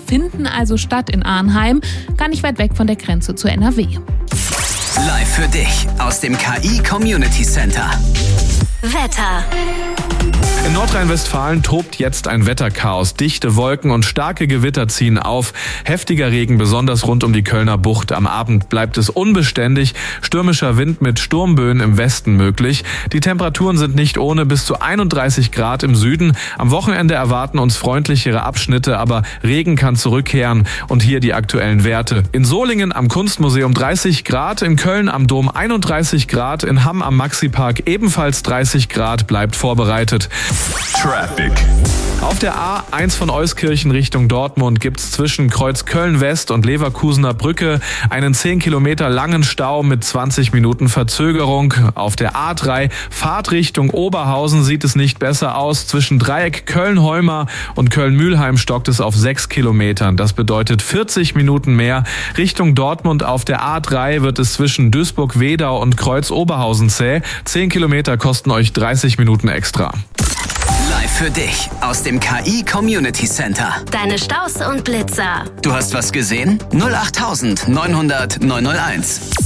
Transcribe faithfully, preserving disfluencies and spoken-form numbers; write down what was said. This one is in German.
finden also statt in Arnheim, gar nicht weit weg von der Grenze zu N R W. Live für dich aus dem K I Community Center. Wetter. In Nordrhein-Westfalen tobt jetzt ein Wetterchaos. Dichte Wolken und starke Gewitter ziehen auf. Heftiger Regen, besonders rund um die Kölner Bucht. Am Abend bleibt es unbeständig. Stürmischer Wind mit Sturmböen im Westen möglich. Die Temperaturen sind nicht ohne, bis zu einunddreißig Grad im Süden. Am Wochenende erwarten uns freundlichere Abschnitte, aber Regen kann zurückkehren. Und hier die aktuellen Werte. In Solingen am Kunstmuseum dreißig Grad, in Köln am Dom einunddreißig Grad, in Hamm am Maxipark ebenfalls dreißig Grad, bleibt vorbereitet. Traffic. Auf der A eins von Euskirchen Richtung Dortmund gibt's zwischen Kreuz Köln-West und Leverkusener Brücke einen zehn Kilometer langen Stau mit zwanzig Minuten Verzögerung. Auf der A drei Fahrt Richtung Oberhausen sieht es nicht besser aus. Zwischen Dreieck Köln-Heumer und Köln-Mühlheim stockt es auf sechs Kilometern. Das bedeutet vierzig Minuten mehr. Richtung Dortmund auf der A drei wird es zwischen Duisburg-Wedau und Kreuz Oberhausen zäh. zehn Kilometer kosten euch dreißig Minuten extra. Live für dich aus dem K I Community Center. Deine Staus und Blitzer. Du hast was gesehen? null acht neunhundert neunhundert neunhunderteins.